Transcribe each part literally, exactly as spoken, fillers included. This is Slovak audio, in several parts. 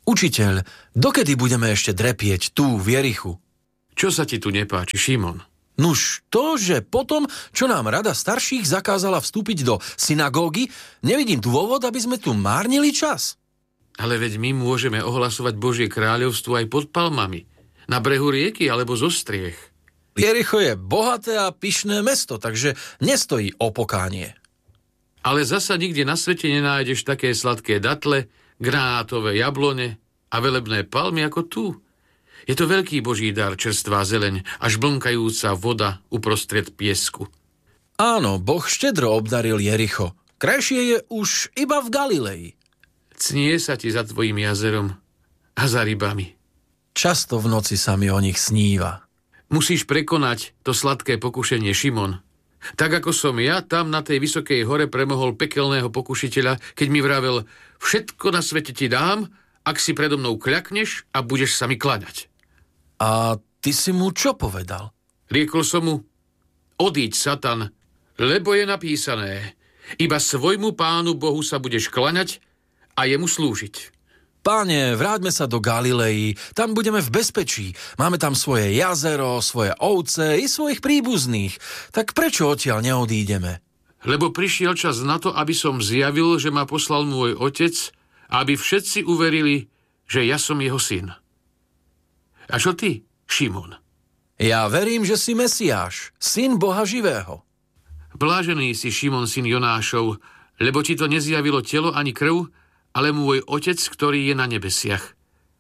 Učiteľ, dokedy budeme ešte drepieť tu v Jerichu? Čo sa ti tu nepáči, Šimon? Nuž to, že potom, čo nám rada starších zakázala vstúpiť do synagógy, nevidím dôvod, aby sme tu márnili čas. Ale veď my môžeme ohlasovať Božie kráľovstvo aj pod palmami, na brehu rieky alebo zo striech. Jericho je bohaté a pyšné mesto, takže nestojí o pokánie. Ale zasa nikde na svete nenájdeš také sladké datle, granátové jablone a velebné palmy ako tu. Je to veľký Boží dar, čerstvá zeleň, až blnkajúca voda uprostred piesku. Áno, Boh štedro obdaril Jericho. Krajšie je už iba v Galilei. Cnie sa ti za tvojim jazerom a za rybami. Často v noci sa mi o nich sníva. Musíš prekonať to sladké pokušenie, Šimon. Tak ako som ja tam na tej vysokej hore premohol pekelného pokušiteľa, keď mi vravel, všetko na svete ti dám, ak si predo mnou kľakneš a budeš sa mi kláňať. A ty si mu čo povedal? Riekol som mu, odíď, Satan, lebo je napísané, iba svojmu Pánu Bohu sa budeš kláňať a jemu slúžiť. Páne, vráťme sa do Galilei, tam budeme v bezpečí. Máme tam svoje jazero, svoje ovce i svojich príbuzných. Tak prečo odtiaľ neodídeme? Lebo prišiel čas na to, aby som zjavil, že ma poslal môj otec, aby všetci uverili, že ja som jeho syn. A čo ty, Šimon? Ja verím, že si Mesiáš, syn Boha živého. Blážený si, Šimon, syn Jonášov, lebo ti to nezjavilo telo ani krv, ale môj otec, ktorý je na nebesiach.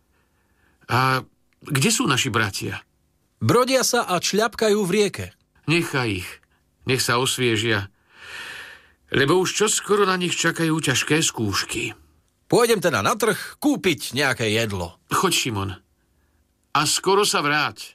A kde sú naši bratia? Brodia sa a šľapkajú v rieke. Nechaj ich, nech sa osviežia, lebo už čoskoro na nich čakajú ťažké skúšky. Pôjdem teda na trh kúpiť nejaké jedlo. Choď, Šimon, a skoro sa vráť.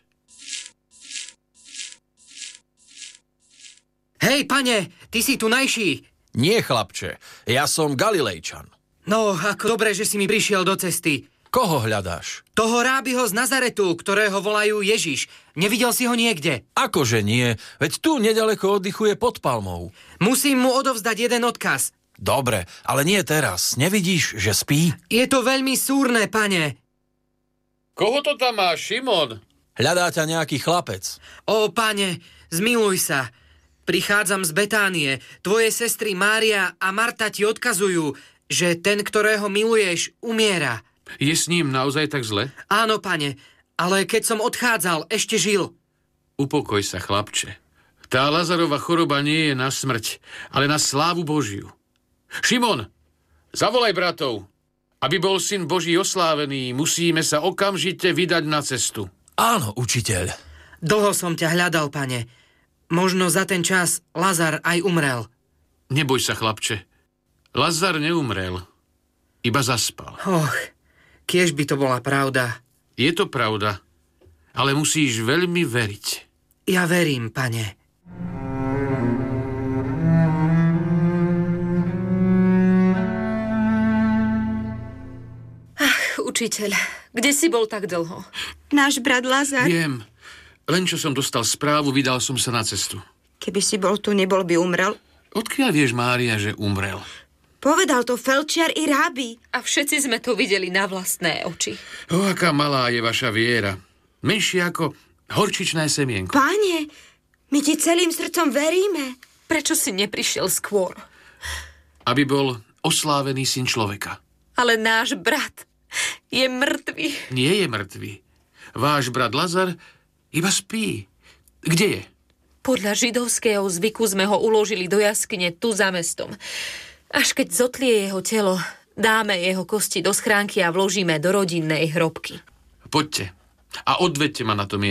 Hej, pane, ty si tu najší. Nie, chlapče, ja som Galilejčan. No, ako dobre, že si mi prišiel do cesty. Koho hľadáš? Toho rábiho z Nazaretu, ktorého volajú Ježiš. Nevidel si ho niekde? Akože nie, veď tu nedaleko oddychuje pod palmou. Musím mu odovzdať jeden odkaz. Dobre, ale nie teraz. Nevidíš, že spí? Je to veľmi súrne, pane. Koho to tam máš, Šimon? Hľadá ťa nejaký chlapec. Ó, pane, zmiluj sa. Prichádzam z Betánie. Tvoje sestry Mária a Marta ti odkazujú, že ten, ktorého miluješ, umiera. Je s ním naozaj tak zle? Áno, pane, ale keď som odchádzal, ešte žil. Upokoj sa, chlapče. Tá Lazarova choroba nie je na smrť, ale na slávu Božiu. Šimon, zavolaj bratov. Aby bol syn Boží oslávený, musíme sa okamžite vydať na cestu. Áno, učiteľ. Dlho som ťa hľadal, pane. Možno za ten čas Lazar aj umrel. Neboj sa, chlapče. Lazar neumrel, iba zaspal. Och, kiež by to bola pravda. Je to pravda, ale musíš veľmi veriť. Ja verím, pane. Ach, učiteľ, kde si bol tak dlho? Náš brat Lazar. Viem, len čo som dostal správu, vydal som sa na cestu. Keby si bol tu, nebol by umrel. Odkiaľ vieš, Mária, že umrel? Povedal to felčiar i rábi. A všetci sme to videli na vlastné oči. O, aká malá je vaša viera. Menšie ako horčičné semienko. Páne, my ti celým srdcom veríme. Prečo si neprišiel skôr? Aby bol oslávený syn človeka. Ale náš brat je mŕtvy. Nie je mŕtvy. Váš brat Lazar iba spí. Kde je? Podľa židovského zvyku sme ho uložili do jaskyne tu za mestom. Až keď zotlie jeho telo, dáme jeho kosti do schránky a vložíme do rodinnej hrobky. Poďte a odvedte ma na to miesto.